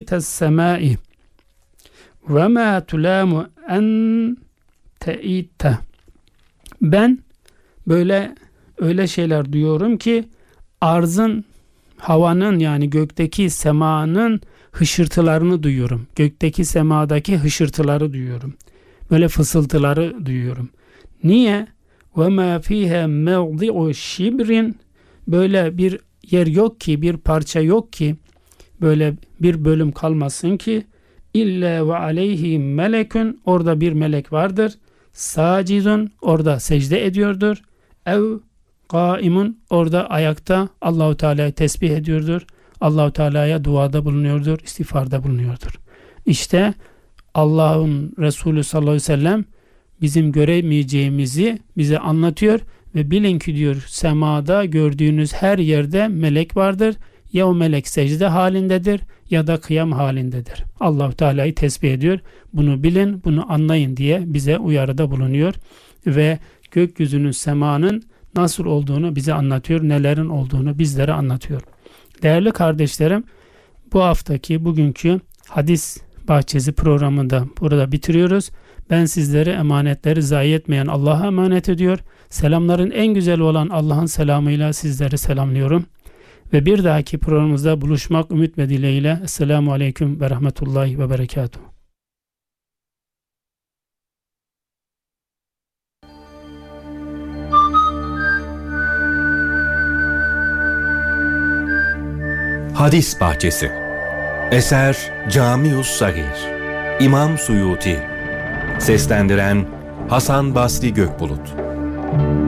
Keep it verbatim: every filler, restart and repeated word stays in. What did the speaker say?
beytes semai ve ma tulamu en te'itte. Ben böyle öyle şeyler duyuyorum ki arzın, havanın yani gökteki semanın hışırtılarını duyuyorum. Gökteki semadaki hışırtıları duyuyorum. Böyle fısıltıları duyuyorum. Niye? وَمَا فِيهَا مَوْضِعُ şibrin. Böyle bir yer yok ki, bir parça yok ki, böyle bir bölüm kalmasın ki illa ve aleyhi melekun, orada bir melek vardır. Sacidun, orada secde ediyordur. Ev kaimun, orada ayakta Allahu Teala'yı tesbih ediyordur. Allahu Teala'ya duada bulunuyordur, istiğfarda bulunuyordur. İşte Allah'ın Resulü sallallahu aleyhi ve sellem bizim göremeyeceğimizi bize anlatıyor ve bilin ki diyor, semada gördüğünüz her yerde melek vardır. Ya o melek secde halindedir ya da kıyam halindedir. Allahu Teala'yı tesbih ediyor. Bunu bilin, bunu anlayın diye bize uyarıda bulunuyor ve gökyüzünün, semanın nasıl olduğunu bize anlatıyor, nelerin olduğunu bizlere anlatıyor. Değerli kardeşlerim, bu haftaki bugünkü hadis bahçesi programını da burada bitiriyoruz. Ben sizleri emanetleri zayi etmeyen Allah'a emanet ediyor. Selamların en güzel olan Allah'ın selamıyla sizleri selamlıyorum. Ve bir dahaki programımızda buluşmak ümit ve dileğiyle. Esselamu Aleyküm ve Rahmetullahi ve Berekatuhu. Hadis Bahçesi. Eser Camius Sagir. İmam Suyuti. Seslendiren Hasan Basri Gökbulut.